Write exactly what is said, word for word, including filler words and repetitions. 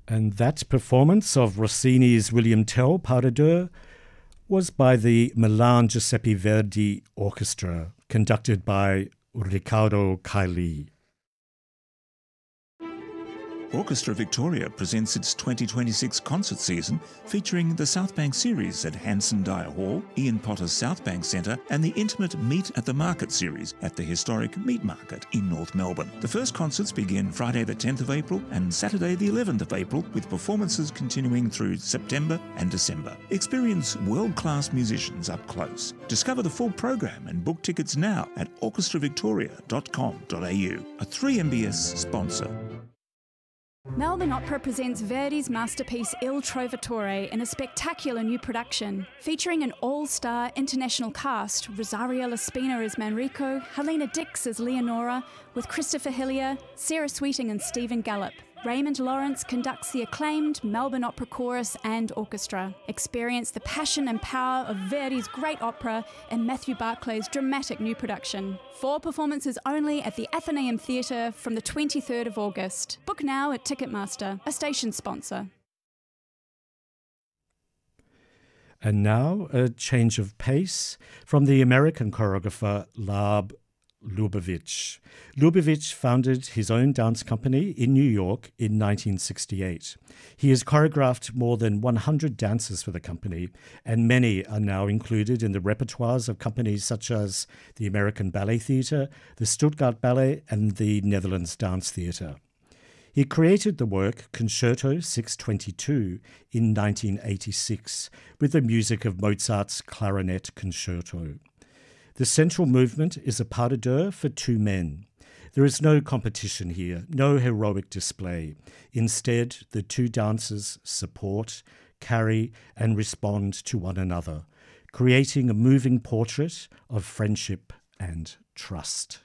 And that performance of Rossini's William Tell Pas de Deux was by the Milan Giuseppe Verdi Orchestra, conducted by Riccardo Cailli. Orchestra Victoria presents its twenty twenty-six concert season featuring the Southbank series at Hanson Dyer Hall, Ian Potter's Southbank Centre and the intimate Meet at the Market series at the historic Meat Market in North Melbourne. The first concerts begin Friday the tenth of April and Saturday the eleventh of April, with performances continuing through September and December. Experience world-class musicians up close. Discover the full program and book tickets now at orchestra victoria dot com dot a u, a three M B S sponsor. Melbourne Opera presents Verdi's masterpiece Il Trovatore in a spectacular new production, featuring an all-star international cast: Rosario Laspina as Manrico, Helena Dix as Leonora, with Christopher Hillier, Sarah Sweeting and Stephen Gallop. Raymond Lawrence conducts the acclaimed Melbourne Opera Chorus and Orchestra. Experience the passion and power of Verdi's great opera in Matthew Barclay's dramatic new production. Four performances only at the Athenaeum Theatre from the twenty-third of August. Book now at Ticketmaster, a station sponsor. And now a change of pace from the American choreographer Lab Lubavitch. Lubavitch founded his own dance company in New York in nineteen sixty-eight. He has choreographed more than one hundred dances for the company, and many are now included in the repertoires of companies such as the American Ballet Theatre, the Stuttgart Ballet, and the Netherlands Dance Theatre. He created the work Concerto six twenty-two in nineteen eighty-six with the music of Mozart's Clarinet Concerto. The central movement is a pas de deux for two men. There is no competition here, no heroic display. Instead, the two dancers support, carry, and respond to one another, creating a moving portrait of friendship and trust.